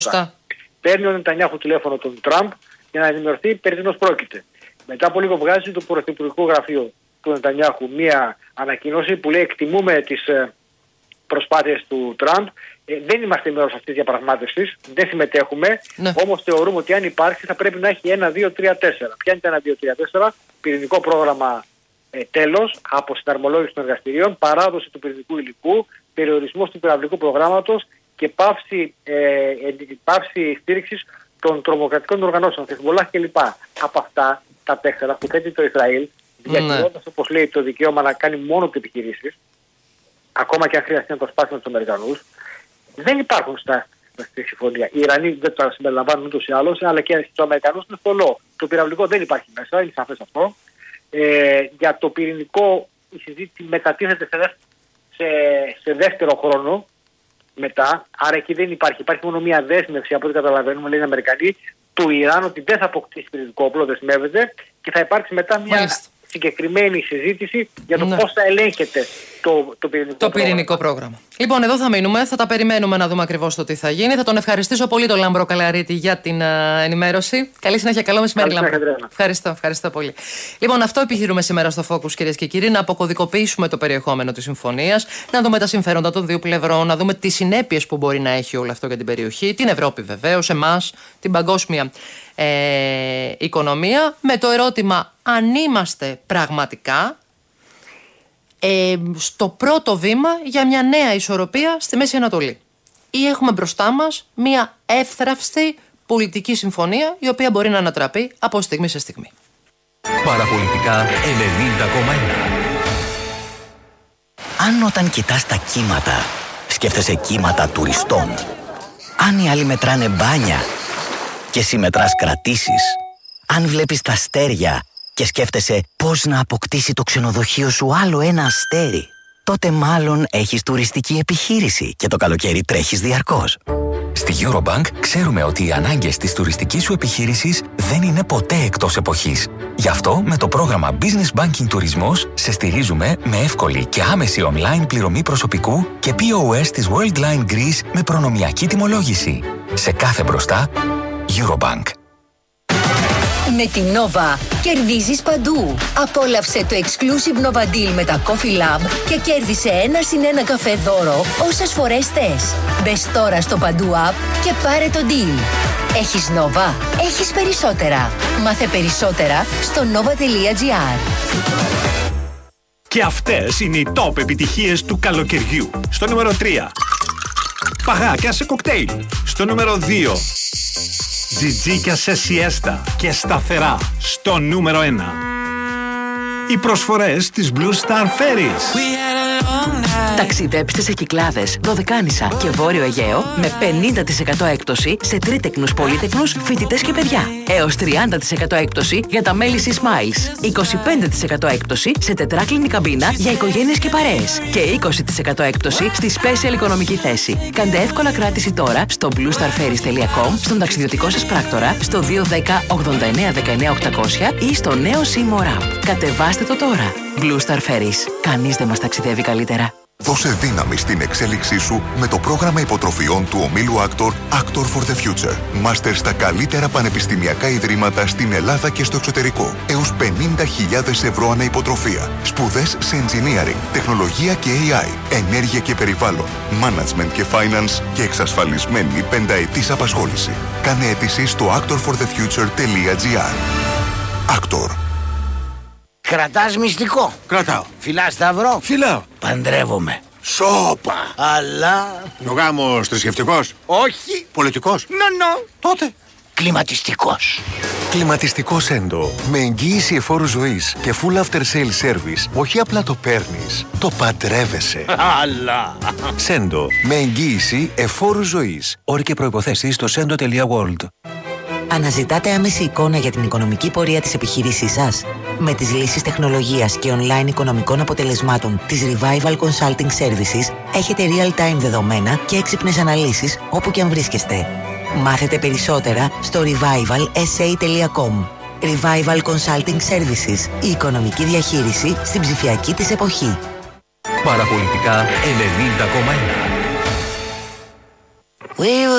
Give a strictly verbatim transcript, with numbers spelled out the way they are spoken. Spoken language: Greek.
Σωστά. Παίρνει ο Νετανιάχου τηλέφωνο τον Τραμπ για να ενημερωθεί περί τίνος πρόκειται. Μετά από λίγο βγάζει το πρωθυπουργικό γραφείο του Νετανιάχου μία ανακοίνωση που λέει εκτιμούμε τις προσπάθειες του Τραμπ. Ε, δεν είμαστε μέρος αυτής της διαπραγμάτευσης, δεν συμμετέχουμε, ναι. Όμως θεωρούμε ότι αν υπάρξει θα πρέπει να έχει ένα, δύο, τρία, τέσσερα. Ποια είναι τα ένα, δύο, τρία, τέσσερα, πυρηνικό πρόγραμμα ε, τέλος, από συναρμολόγηση των εργαστηρίων, παράδοση του πυρηνικού υλικού, περιορισμός του πυραυλικού προγράμματος και πάυση, ε, ε, πάυση στήριξης των τρομοκρατικών οργανώσεων, Χεσμολάχ κλπ. Από αυτά τα τέσσερα που θέτει το Ισραήλ, διακυβεύοντας, όπως λέει, το δικαίωμα να κάνει μόνο του επιχειρήσεις, ακόμα και αν χρειαστεί να το σπάσει με τους Αμερικανούς, δεν υπάρχουν στα, στη συμφωνία. Οι Ιρανοί δεν το συμπεριλαμβάνουν ούτως ή άλλως, αλλά και στους Αμερικανούς είναι θολό. Το πυραυλικό δεν υπάρχει μέσα, είναι σαφές αυτό. Ε, για το πυρηνικό η συζήτηση μετατίθεται σε, σε, σε δεύτερο χρόνο μετά, άρα εκεί δεν υπάρχει. Υπάρχει μόνο μια δέσμευση, από ό,τι καταλαβαίνουμε, λένε οι Αμερικανοί, του Ιράν ότι δεν θα αποκτήσει πυρηνικό όπλο, δεσμεύεται, και θα υπάρξει μετά μια Μάλιστα. συγκεκριμένη συζήτηση για το ναι. πώς θα ελέγχεται το, το πυρηνικό, το πυρηνικό πρόγραμμα. πρόγραμμα. Λοιπόν, εδώ θα μείνουμε, θα τα περιμένουμε να δούμε ακριβώς το τι θα γίνει. Θα τον ευχαριστήσω πολύ τον Λάμπρο Καλαρίτη για την uh, ενημέρωση. Καλή συνέχεια, καλό μεσημέρι, Λάμπρο. Ευχαριστώ, ευχαριστώ πολύ. Λοιπόν, αυτό επιχειρούμε σήμερα στο Focus, κυρίες και κύριοι, να αποκωδικοποιήσουμε το περιεχόμενο της συμφωνίας, να δούμε τα συμφέροντα των δύο πλευρών, να δούμε τις συνέπειες που μπορεί να έχει όλο αυτό για την περιοχή, την Ευρώπη βεβαίως, εμάς, την παγκόσμια ε, οικονομία, με το ερώτημα αν είμαστε πραγματικά Ε, στο πρώτο βήμα για μια νέα ισορροπία στη Μέση Ανατολή. Ή έχουμε μπροστά μας μια εύθραυστη πολιτική συμφωνία η οποία μπορεί να ανατραπεί από στιγμή σε στιγμή. Παραπολιτικά ενενήντα κόμμα ένα. Αν όταν κοιτάς τα κύματα σκέφτεσαι κύματα τουριστών, αν οι άλλοι μετράνε μπάνια και εσύ μετράς κρατήσεις, αν βλέπεις τα αστέρια και σκέφτεσαι πώς να αποκτήσει το ξενοδοχείο σου άλλο ένα αστέρι, τότε μάλλον έχεις τουριστική επιχείρηση και το καλοκαίρι τρέχεις διαρκώς. Στη Eurobank ξέρουμε ότι οι ανάγκες της τουριστικής σου επιχείρησης δεν είναι ποτέ εκτός εποχής. Γι' αυτό με το πρόγραμμα Business Banking Τουρισμός σε στηρίζουμε με εύκολη και άμεση online πληρωμή προσωπικού και πι ο ες της Worldline Greece με προνομιακή τιμολόγηση. Σε κάθε μπροστά, Eurobank. Με την Nova κερδίζεις παντού. Απόλαυσε το exclusive Nova Deal με τα Coffee Lab και κέρδισε ένα συν ένα καφέ δώρο όσες φορές θες. Μπες τώρα στο Παντού App και πάρε το deal. Έχεις Nova, έχεις περισσότερα. Μάθε περισσότερα στο nova τελεία gr. Και αυτές είναι οι top επιτυχίες του καλοκαιριού. Στο νούμερο τρία, παγάκια σε κοκτέιλ. Στο νούμερο δύο, τζιτζίκια σε σιέστα και σταθερά. Στο νούμερο ένα, οι προσφορές της Blue Star Ferries. Ταξιδέψτε σε Κυκλάδες, Δωδεκάνησα και Βόρειο Αιγαίο με πενήντα τοις εκατό έκπτωση σε τρίτεκνους, πολύτεκνους, φοιτητές και παιδιά. Έως τριάντα τοις εκατό έκπτωση για τα μέλη Smiles. είκοσι πέντε τοις εκατό έκπτωση σε τετράκλινη καμπίνα για οικογένειες και παρέες. Και είκοσι τοις εκατό έκπτωση στη special οικονομική θέση. Κάντε εύκολα κράτηση τώρα στο blue star ferries τελεία com, στον ταξιδιωτικό σας πράκτορα, στο δύο ένα μηδέν ογδόντα εννέα δεκαεννέα οκτακόσια ή στο νέο Seymour App. Κατεβάστε το τώρα. Blue Star Ferries. Κανείς δεν μας ταξιδεύει καλύτερα. Δώσε δύναμη στην εξέλιξή σου με το πρόγραμμα υποτροφιών του ομίλου Actor, Actor for the Future. Μάστερ στα καλύτερα πανεπιστημιακά ιδρύματα στην Ελλάδα και στο εξωτερικό. Έως πενήντα χιλιάδες ευρώ ανά υποτροφία. Σπουδές σε engineering, τεχνολογία και έι άι, ενέργεια και περιβάλλον, management και finance και εξασφαλισμένη πενταετής απασχόληση. Κάνε αίτηση στο actor for the future τελεία gr. Actor. Κρατάς μυστικό. Κρατάω. Φιλάς σταυρό. Φιλάω. Παντρεύομαι. Σόπα. Αλλά... Ο γάμος θρησκευτικός. Όχι. Πολιτικός. Νο, νο. Τότε. Κλιματιστικός. Κλιματιστικός Σέντο. Με εγγύηση εφόρου ζωής και full after sale service. Όχι απλά το παίρνεις, το παντρεύεσαι. Αλλά. Σέντο. Με εγγύηση εφόρου ζωής. Όροι και προϋποθέσεις στο σέντο τελεία world. Αναζητάτε άμεση εικόνα για την οικονομική πορεία της επιχείρησής σας? Με τις λύσεις τεχνολογίας και online οικονομικών αποτελεσμάτων της Revival Consulting Services έχετε real-time δεδομένα και έξυπνες αναλύσεις όπου και αν βρίσκεστε. Μάθετε περισσότερα στο revival s a τελεία com. Revival Consulting Services. Η οικονομική διαχείριση στην ψηφιακή της εποχή. Παραπολιτικά ενενήντα κόμμα ένα.